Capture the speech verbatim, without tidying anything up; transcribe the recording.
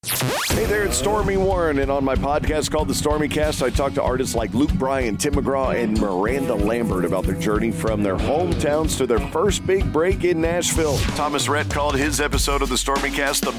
Hey there, it's Stormy Warren, and on my podcast called The Stormy Cast, I talk to artists like Luke Bryan, Tim McGraw, and Miranda Lambert about their journey from their hometowns to their first big break in Nashville. Thomas Rhett called his episode of The Stormy Cast the